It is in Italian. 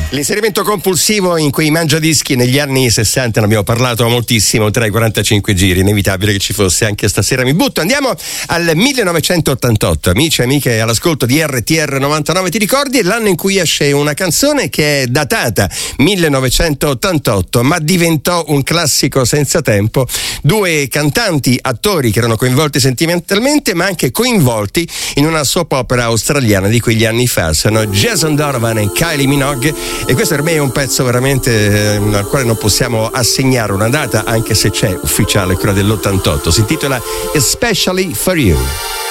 L'inserimento compulsivo in quei mangiadischi negli anni 60, ne abbiamo parlato moltissimo, tra i 45 giri, inevitabile che ci fosse anche stasera. Mi butto, andiamo al 1988, amici e amiche all'ascolto di RTR 99, ti ricordi? È l'anno in cui esce una canzone che è datata 1988, ma diventò un classico senza tempo. Due cantanti, attori che erano coinvolti sentimentalmente, ma anche coinvolti in una soap opera australiana di quegli anni fa. Sono Jason Donovan e Kylie Minogue. E questo per me è un pezzo veramente al quale non possiamo assegnare una data, anche se c'è ufficiale, quella dell'88. Si intitola Especially for You.